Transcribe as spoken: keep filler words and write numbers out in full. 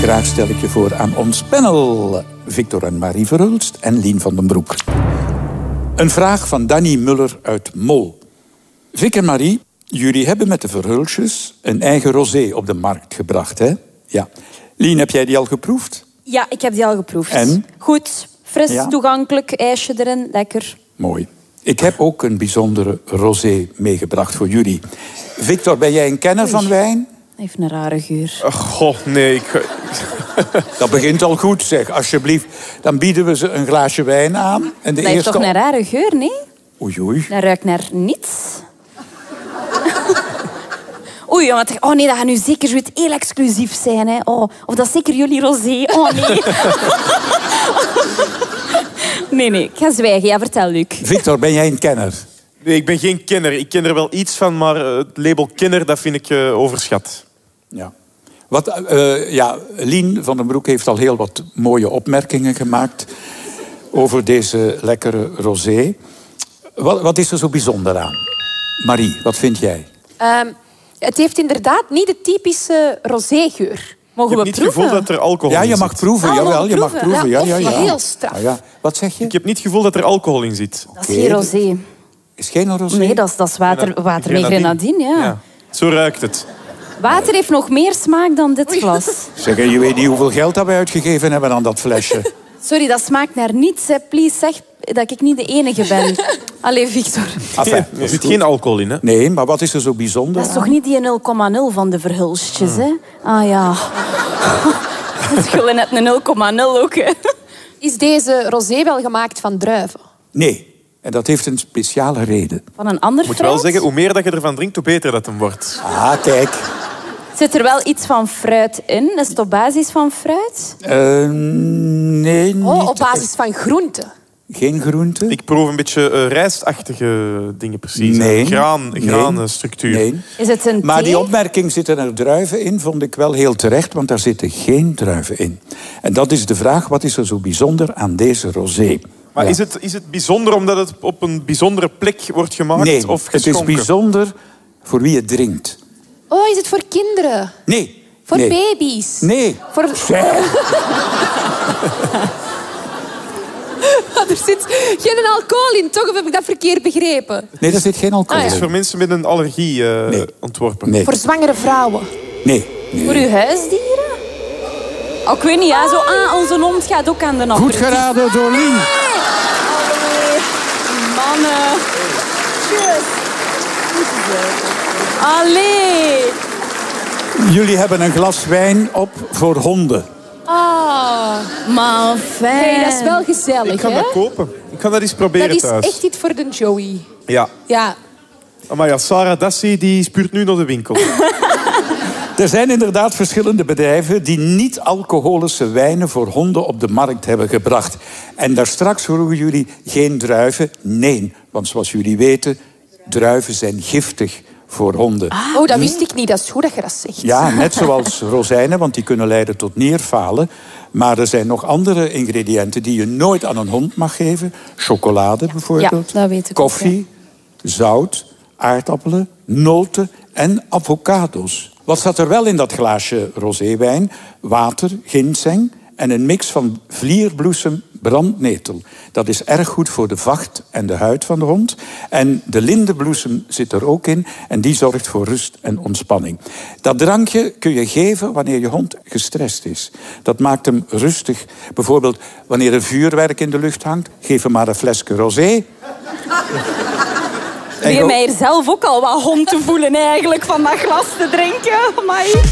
graag stel ik je voor aan ons panel. Victor en Marie Verhulst en Lien van den Broek. Een vraag van Danny Muller uit Mol. Vic en Marie, jullie hebben met de Verhulstjes een eigen rosé op de markt gebracht, hè? Ja. Lien, heb jij die al geproefd? Ja, ik heb die al geproefd. En? Goed, fris, Ja. toegankelijk, ijsje erin, lekker. Mooi. Ik heb ook een bijzondere rosé meegebracht voor jullie. Victor, ben jij een kenner Oei. van wijn? Heeft een rare geur. Oh, goh, nee. Ik... Dat begint al goed, zeg. Alsjeblieft. Dan bieden we ze een glaasje wijn aan. En de Dat heeft eerste... toch een rare geur, nee? Oei, oei. Dat ruikt naar niets. Oei, want... oh nee, dat gaat nu zeker zoiets heel exclusief zijn. Hè. Oh, of dat is zeker jullie rosé. Oh nee. Nee, nee, ik ga zwijgen. Ja, vertel, Luc. Victor, ben jij een kenner? nee, ik ben geen kenner. Ik ken er wel iets van, maar het label kenner, dat vind ik uh, overschat. Ja. Wat, uh, ja, Lien van den Broek heeft al heel wat mooie opmerkingen gemaakt over deze lekkere rosé. Wat, wat is er zo bijzonder aan? Marie, wat vind jij? Um, het heeft inderdaad niet de typische roségeur. Mogen Ik heb we niet het proeven? gevoel dat er alcohol Ja, in je zit. mag proeven. Ah, Jawel, mogen je mag proeven. proeven. Ja, Ja, ja, of ja. heel straf. Ah, ja. Wat zeg je? Ik heb niet het gevoel dat er alcohol in zit. Dat is geen rosé. Is geen rosé? Nee, dat is, dat is water, water met grenadine. Ja. Ja. Zo ruikt het. Water heeft nog meer smaak dan dit glas. Zeg, je weet niet hoeveel geld dat wij uitgegeven hebben aan dat flesje. Sorry, dat smaakt naar niets. Hè. Please, zeg dat ik niet de enige ben. Allee, Victor. Enfin, er dat is zit goed. geen alcohol in, hè? Nee, maar wat is er zo bijzonder Dat is aan? toch niet die nul komma nul van de Verhulstjes, hè? Ah ja. Dat is gewoon net een nul komma nul ook, hè. Is deze rosé wel gemaakt van druiven? Nee, en dat heeft een speciale reden. Van een ander Ik moet fruit? wel zeggen, hoe meer dat je ervan drinkt, hoe beter dat hem wordt. Ah, kijk. Zit er wel iets van fruit in? Is het op basis van fruit? Uh, nee, niet. Oh, op basis van groenten. Geen groente? Ik proef een beetje uh, rijstachtige dingen precies. Nee. Graan, Nee. graanstructuur. Nee. Is het een Maar thee? die opmerking zitten er druiven in, vond ik wel heel terecht, want daar zitten geen druiven in. En dat is de vraag, wat is er zo bijzonder aan deze rosé? Maar Ja. is, het, is het bijzonder omdat het op een bijzondere plek wordt gemaakt Nee, of het is geschonken? bijzonder voor wie het drinkt. Oh, is het voor kinderen? Nee. Voor nee. baby's? Nee. Voor... Er zit geen alcohol in, toch? Of heb ik dat verkeerd begrepen? Nee, daar zit geen alcohol Ah, Het ja. is in. voor mensen met een allergie uh, Nee. ontworpen. Nee. Voor zwangere vrouwen? Nee. Nee. Voor uw huisdieren? Oh, ik weet niet, ja, zo, ah, onze hond gaat ook aan de Goed aperitief. geraden door Lien. Allee, mannen. Tjus. Allee. Jullie hebben een glas wijn op voor honden. Ah, Maar fijn. hey, dat is wel gezellig, Ik ga hè? dat kopen. Ik ga dat eens proberen Dat is thuis. echt iets voor de Joey. Ja. Ja. Maar ja, Sarah Dassi die spuurt nu naar de winkel. Er zijn inderdaad verschillende bedrijven die niet-alcoholische wijnen voor honden op de markt hebben gebracht. En daar straks vroegen jullie geen druiven. Nee, want zoals jullie weten, druiven zijn giftig voor honden. Oh, dat wist ik niet. Dat is goed dat je dat zegt. Ja, net zoals rozijnen, want die kunnen leiden tot nierfalen. Maar er zijn nog andere ingrediënten die je nooit aan een hond mag geven. Chocolade bijvoorbeeld. Ja, dat weet ik ook, Koffie, zout, aardappelen, noten en avocado's. Wat zat er wel in dat glaasje roséwijn? Water, ginseng en een mix van vlierbloesem, brandnetel. Dat is erg goed voor de vacht en de huid van de hond. En de lindenbloesem zit er ook in en die zorgt voor rust en ontspanning. Dat drankje kun je geven wanneer je hond gestrest is. Dat maakt hem rustig. Bijvoorbeeld wanneer er vuurwerk in de lucht hangt, geef hem maar een flesje rosé. Ik begin mij hier zelf ook al wat hond te voelen eigenlijk van dat glas te drinken. Amai.